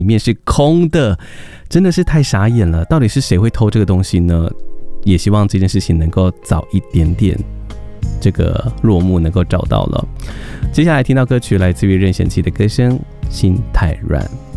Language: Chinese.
里面是空的，真的是太傻眼了。到底是谁会偷这个东西呢？也希望这件事情能够早一点点这个落幕能够找到了。接下来听到歌曲来自于任贤齐的歌声《心太软》。